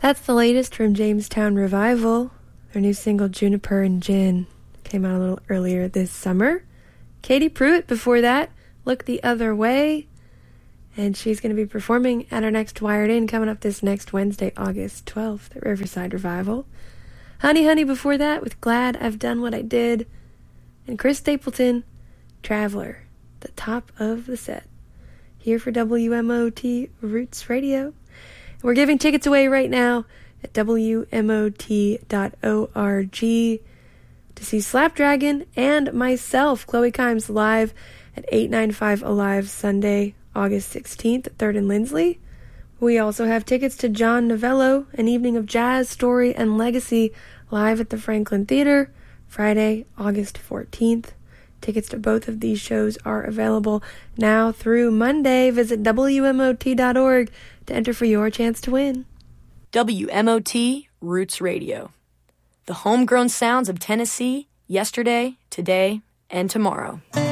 That's the latest from Jamestown Revival. Their new single, Juniper and Gin, came out a little earlier this summer. Katie Pruitt before that, Look the Other Way. And she's going to be performing at our next Wired In coming up this next Wednesday, August 12th at Riverside Revival. Honey Honey before that with Glad I've Done What I Did. And Chris Stapleton, Traveler, the top of the set. Here for WMOT Roots Radio. We're giving tickets away right now at WMOT.org to see Slapdragon and myself, Chloe Kimes, live at 895 Alive Sunday, August 16th at 3rd and Lindsley. We also have tickets to John Novello, An Evening of Jazz, Story, and Legacy, live at the Franklin Theater, Friday, August 14th. Tickets to both of these shows are available now through Monday. Visit WMOT.org to enter for your chance to win. WMOT Roots Radio. The homegrown sounds of Tennessee, yesterday, today, and tomorrow.